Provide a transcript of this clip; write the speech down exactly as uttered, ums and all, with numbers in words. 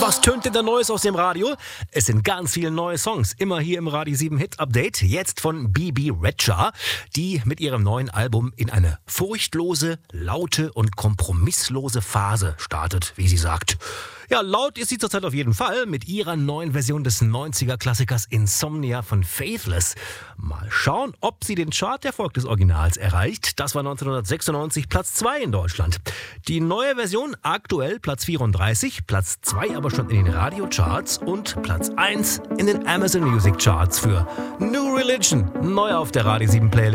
Was tönt denn da Neues aus dem Radio? Es sind ganz viele neue Songs, immer hier im Radio sieben Hit Update. Jetzt von Bibi Rexha, die mit ihrem neuen Album in eine furchtlose, laute und kompromisslose Phase startet, wie sie sagt. Ja, laut ist sie zurzeit auf jeden Fall mit ihrer neuen Version des neunziger-Klassikers Insomnia von Faithless. Mal schauen, ob sie den Charterfolg des Originals erreicht. Das war neunzehnhundertsechsundneunzig Platz zwei in Deutschland. Die neue Version aktuell Platz vierunddreißig, Platz zwei aber schon in den Radiocharts und Platz eins in den Amazon Music Charts für New Religion, neu auf der Radio sieben Playlist.